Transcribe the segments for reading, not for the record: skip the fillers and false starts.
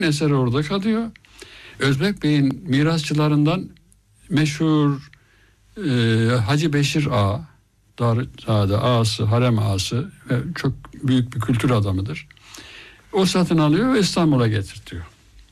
eseri orada kalıyor. Özbek Bey'in mirasçılarından meşhur Hacı Beşir Ağa, Darüzade ağası, harem ağası ve çok büyük bir kültür adamıdır. O satın alıyor ve İstanbul'a getirtiyor.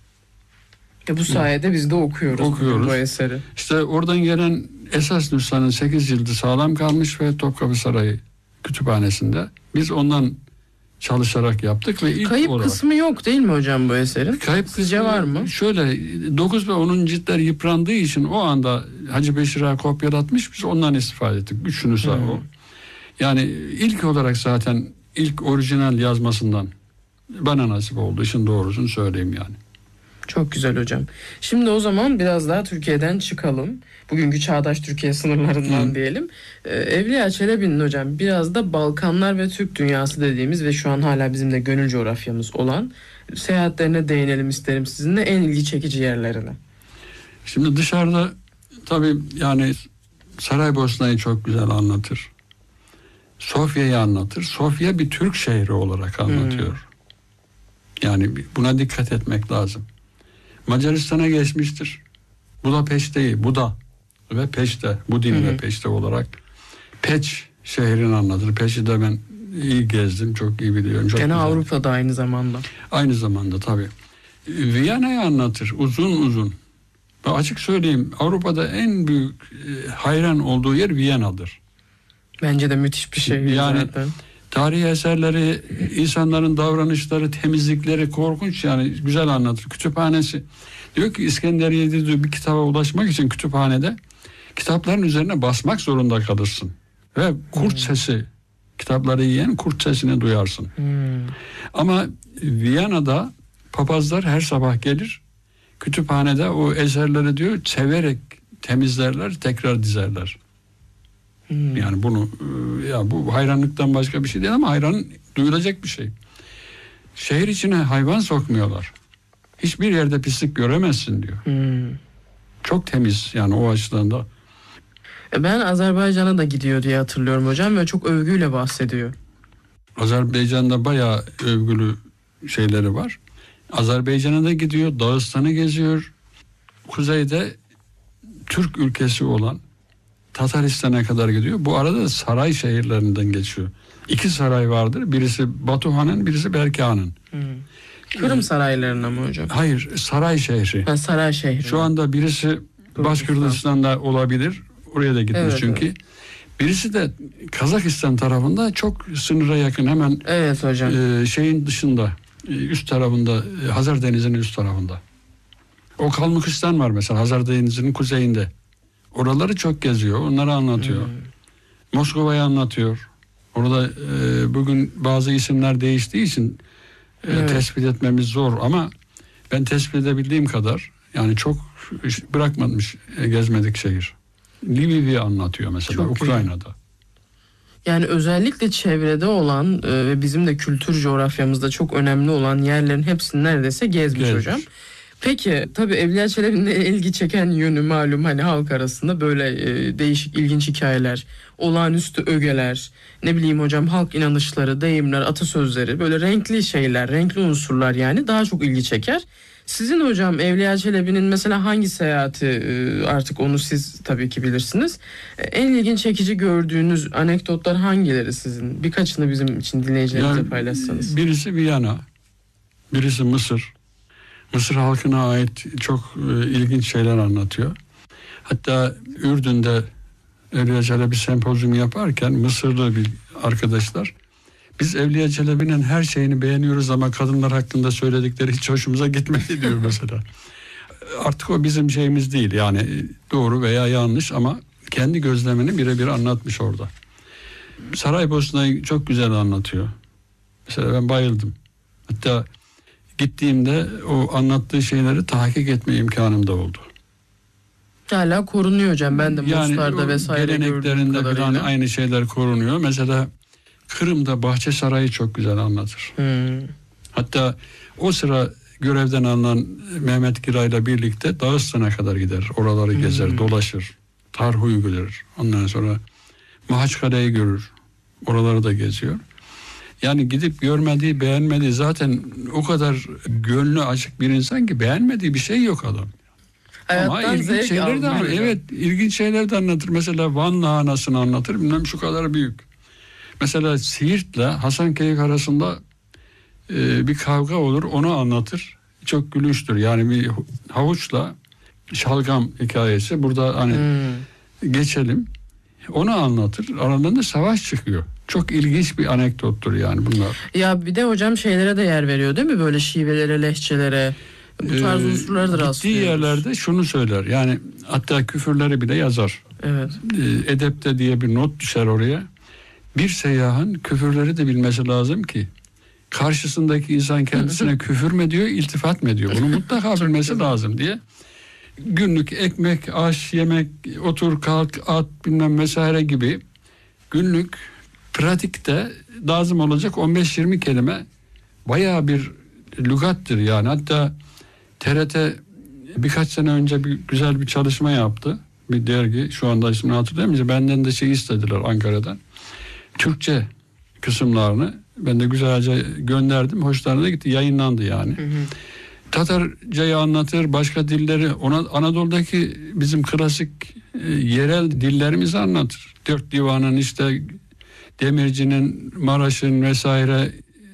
Bu sayede biz de okuyoruz bu eseri. İşte oradan gelen esas nüshanın 8 cildi sağlam kalmış ve Topkapı Sarayı kütüphanesinde. Biz ondan çalışarak yaptık ve ilk kayıp olarak... kısmı yok değil mi hocam bu eserin? Kayıp Sizce var mı? Şöyle 9 ve 10. ciltler yıprandığı için o anda Hacı Beşir Ağa kopyalatmış, biz ondan istifade ettik. Üçünü o. Yani ilk olarak zaten ilk orijinal yazmasından bana nasip oldu. İşin doğrusunu söyleyeyim yani. Çok güzel hocam. Şimdi o zaman biraz daha Türkiye'den çıkalım. Bugünkü çağdaş Türkiye sınırlarından diyelim. Evliya Çelebi'nin hocam biraz da Balkanlar ve Türk dünyası dediğimiz ve şu an hala bizim de gönül coğrafyamız olan seyahatlerine değinelim isterim sizinle, en ilgi çekici yerlerine. Şimdi dışarıda tabii yani Saraybosna'yı çok güzel anlatır. Sofya'yı anlatır. Sofya bir Türk şehri olarak anlatıyor. Yani buna dikkat etmek lazım. Macaristan'a geçmiştir. Budapeşte'yi, Buda ve Peşte, Budin ve Peşte olarak Peç şehrini anlatır. Peç'i de ben iyi gezdim, çok iyi biliyorum. Çok gene güzel. Avrupa'da aynı zamanda. Aynı zamanda tabii. Viyana'yı anlatır uzun. Ben açık söyleyeyim, Avrupa'da en büyük hayran olduğu yer Viyana'dır. Bence de müthiş bir şey yani, zaten. Tarihi eserleri, insanların davranışları, temizlikleri korkunç, yani güzel anlatır. Kütüphanesi. Diyor ki İskenderiye'de diyor, bir kitaba ulaşmak için kütüphanede kitapların üzerine basmak zorunda kalırsın. Ve kurt sesi, kitapları yiyen kurt sesini duyarsın. Ama Viyana'da papazlar her sabah gelir, kütüphanede o eserleri diyor severek temizlerler, tekrar dizerler. Yani bunu, ya bu hayranlıktan başka bir şey değil ama hayran duyulacak bir şey. Şehir içine hayvan sokmuyorlar. Hiçbir yerde pislik göremezsin diyor. Çok temiz yani o açıdan da. Ben Azerbaycan'a da gidiyor diye hatırlıyorum hocam ve çok övgüyle bahsediyor. Azerbaycan'da bayağı övgülü şeyleri var. Azerbaycan'a da gidiyor, Dağıstan'ı geziyor. Kuzeyde Türk ülkesi olan Tataristan'a kadar gidiyor. Bu arada da saray şehirlerinden geçiyor. 2 saray vardır. Birisi Batuhan'ın, birisi Berkehan'ın. Kırım saraylarına mı hocam? Hayır, saray şehri. Saray şehri. Şu anda birisi Başkırdistan'da olabilir. Oraya da gitmiş çünkü. Evet. Birisi de Kazakistan tarafında, çok sınıra yakın, hemen evet hocam. Şeyin dışında, üst tarafında, Hazar Denizi'nin üst tarafında. O Kalmıkistan var mesela, Hazar Denizi'nin kuzeyinde. Oraları çok geziyor, onları anlatıyor. Moskova'yı anlatıyor. Orada bugün bazı isimler değiştiği için tespit etmemiz zor ama ben tespit edebildiğim kadar, yani çok bırakmamış gezmedik şehir. Lviv'i anlatıyor mesela, çok Ukrayna'da. Yani özellikle çevrede olan ve bizim de kültür coğrafyamızda çok önemli olan yerlerin hepsini neredeyse gezmiş hocam. Peki tabii Evliya Çelebi'nin ilgi çeken yönü malum, hani halk arasında böyle değişik ilginç hikayeler, olağanüstü ögeler, ne bileyim hocam halk inanışları, deyimler, atasözleri, böyle renkli şeyler, renkli unsurlar yani daha çok ilgi çeker. Sizin hocam Evliya Çelebi'nin mesela hangi seyahati, artık onu siz tabii ki bilirsiniz, en ilginç çekici gördüğünüz anekdotlar hangileri sizin? Birkaçını bizim için dinleyicilerimize paylaşsanız. Birisi Viyana, birisi Mısır. Mısır halkına ait çok ilginç şeyler anlatıyor. Hatta Ürdün'de Evliya Çelebi sempozyumu yaparken Mısırlı bir arkadaşlar, biz Evliya Çelebi'nin her şeyini beğeniyoruz ama kadınlar hakkında söyledikleri hiç hoşumuza gitmedi diyor mesela. Artık o bizim şeyimiz değil yani, doğru veya yanlış ama kendi gözlemini birebir anlatmış orada. Saraybosna'yı çok güzel anlatıyor. Mesela ben bayıldım. Hatta gittiğimde o anlattığı şeyleri tahkik etme imkanım da oldu. Hala korunuyor hocam. Ben de yani Mostar'da vesaire geleneklerinde falan aynı şeyler korunuyor. Mesela Kırım'da Bahçe Sarayı çok güzel anlatır. Hatta o sıra görevden alınan Mehmet Giray'la birlikte Dağıstan'a kadar gider. Oraları gezer, dolaşır. Tarhu'yu görür. Ondan sonra Mahaçkale'yi görür. Oraları da geziyor. Yani gidip görmediği, beğenmediği, zaten o kadar gönlü açık bir insan ki beğenmediği bir şey yok adam. Hayattan Ama ilginç zevk şeyler de almıyor. evet, ilginç şeyler de anlatır. Mesela Van lahanasını anlatır. Bilmem şu kadar büyük. Mesela Siirt'le Hasankeyf arasında bir kavga olur, onu anlatır. Çok gülünçtür. Yani bir havuçla şalgam hikayesi. Burada hani geçelim. Onu anlatır. Aralarında savaş çıkıyor. Çok ilginç bir anekdottur yani bunlar. Ya bir de hocam şeylere de yer veriyor değil mi? Böyle şivelere, lehçelere. Bu tarz unsurları da rastlıyoruz. Gittiği yerlerde şunu söyler. Yani hatta küfürleri bile yazar. Evet. Edepte diye bir not düşer oraya. Bir seyyahın küfürleri de bilmesi lazım ki karşısındaki insan kendisine küfür mü ediyor, iltifat mı ediyor? Bunu mutlaka bilmesi lazım diye. Günlük ekmek, aş, yemek, otur, kalk, at bilmem vesaire gibi günlük pratikte lazım olacak 15-20 kelime bayağı bir lügattır yani. Hatta TRT birkaç sene önce güzel bir çalışma yaptı. Bir dergi, şu anda ismini hatırlayamayacağım. Benden de istediler Ankara'dan. Türkçe kısımlarını ben de güzelce gönderdim. Hoşlarına da gitti. Yayınlandı yani. Tatarcayı anlatır, başka dilleri, Anadolu'daki bizim klasik yerel dillerimizi anlatır. Dört divanın işte Demirci'nin, Maraş'ın vesaire.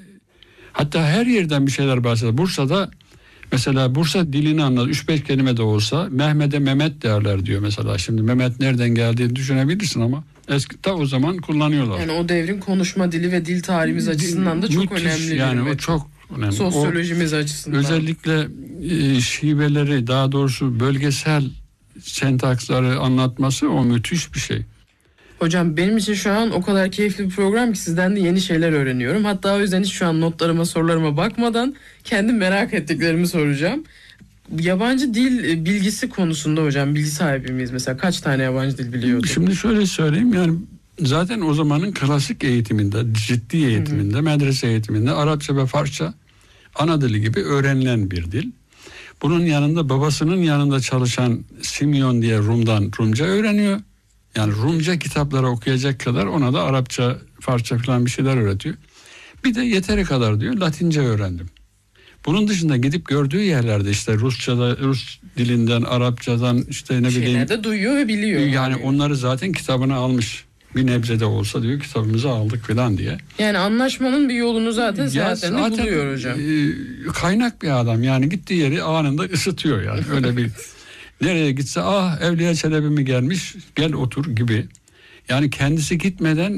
Hatta her yerden bir şeyler bahseder. Bursa'da mesela Bursa dilini anlat. 3-5 kelime de olsa Mehmet'e Mehmet derler diyor mesela. Şimdi Mehmet nereden geldiğini düşünebilirsin ama o zaman kullanıyorlar. Yani o devrin konuşma dili ve dil tarihimiz açısından da çok müthiş, önemli. Yani o çok önemli. Sosyolojimiz açısından. Özellikle şiveleri, daha doğrusu bölgesel sentaksları anlatması o müthiş bir şey. Hocam benim için şu an o kadar keyifli bir program ki sizden de yeni şeyler öğreniyorum. Hatta o yüzden hiç şu an notlarıma, sorularıma bakmadan kendim merak ettiklerimi soracağım. Yabancı dil bilgisi konusunda hocam bilgi sahibi miyiz? Mesela kaç tane yabancı dil biliyorduk? Şimdi şöyle söyleyeyim, yani zaten o zamanın klasik eğitiminde, ciddi eğitiminde, medrese eğitiminde Arapça ve Farsça ana dili gibi öğrenilen bir dil. Bunun yanında babasının yanında çalışan Simyon diye Rumca öğreniyor. Yani Rumca kitapları okuyacak kadar ona da Arapça, Farsça falan bir şeyler öğretiyor. Bir de yeteri kadar diyor Latince öğrendim. Bunun dışında gidip gördüğü yerlerde işte Rusça'da, Rus dilinden, Arapçadan işte ne bileyim. Şeyler de duyuyor ve biliyor. Yani onları zaten kitabına almış. Bir nebze de olsa diyor kitabımızı aldık falan diye. Yani anlaşmanın bir yolunu zaten seyahatlerinde buluyor hocam. Kaynak bir adam yani, gittiği yeri anında ısıtıyor yani. Öyle bir nereye gitse Evliya Çelebi mi gelmiş, gel otur gibi. Yani kendisi gitmeden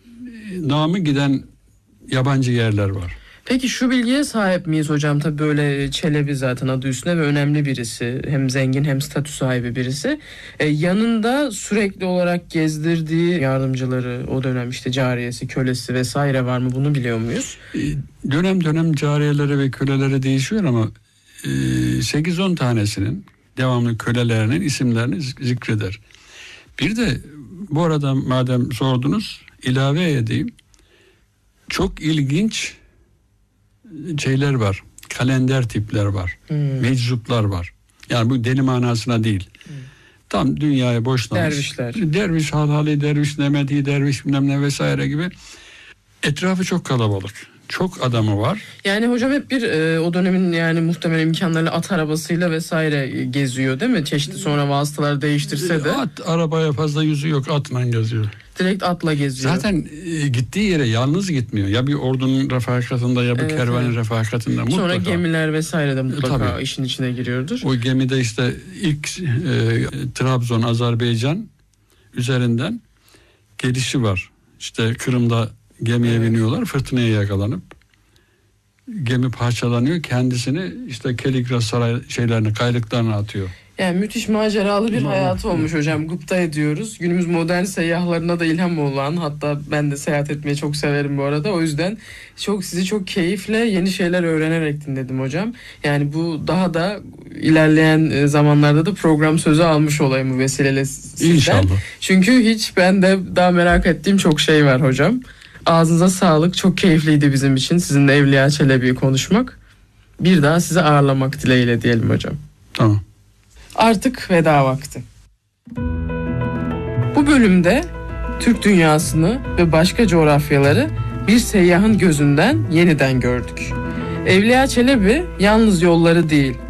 namı giden yabancı yerler var. Peki şu bilgiye sahip miyiz hocam? Tabii böyle Çelebi zaten adı üstünde ve önemli birisi. Hem zengin hem statü sahibi birisi. Yanında sürekli olarak gezdirdiği yardımcıları, o dönem işte cariyesi, kölesi vesaire var mı? Bunu biliyor muyuz? Dönem dönem cariyeleri ve köleleri değişiyor ama 8-10 tanesinin devamlı kölelerinin isimlerini zikreder. Bir de bu arada madem sordunuz, ilave edeyim. Çok ilginç şeyler var. Kalender tipler var. Meczuplar var. Yani bu deli manasına değil. Tam dünyaya boşlamış. Dervişler. Derviş Halhali, derviş Nemedi, derviş bilmem ne vesaire gibi. Etrafı çok kalabalık. Çok adamı var. Yani hocam hep bir o dönemin yani muhtemelen imkanlarıyla at arabasıyla vesaire geziyor değil mi? Çeşitli sonra vasıtalar değiştirse de. At arabaya fazla yüzü yok, atla geziyor. Direkt atla geziyor. Zaten gittiği yere yalnız gitmiyor. Ya bir ordunun refakatinde ya bir kervanın refakatinde mutlaka. Sonra gemiler vesaire de mutlaka tabii işin içine giriyordur. O gemide işte ilk Trabzon, Azerbaycan üzerinden gelişi var. İşte Kırım'da gemiye biniyorlar, fırtınaya yakalanıp gemi parçalanıyor, kendisini işte Keligras saray şeylerini, kaylıklarına atıyor. Yani müthiş maceralı bir hayatı olmuş hocam. Gıpta ediyoruz. Günümüz modern seyyahlarına da ilham olan, hatta ben de seyahat etmeyi çok severim bu arada. O yüzden sizi çok keyifle yeni şeyler öğrenerek dinledim hocam. Yani bu daha da ilerleyen zamanlarda da program sözü almış olayım bu vesileyle sizden. İnşallah. Çünkü ben de daha merak ettiğim çok şey var hocam. Ağzınıza sağlık. Çok keyifliydi bizim için sizinle Evliya Çelebi'yi konuşmak. Bir daha sizi ağırlamak dileğiyle diyelim hocam. Tamam. Artık veda vakti. Bu bölümde Türk dünyasını ve başka coğrafyaları bir seyyahın gözünden yeniden gördük. Evliya Çelebi yalnız yolları değil,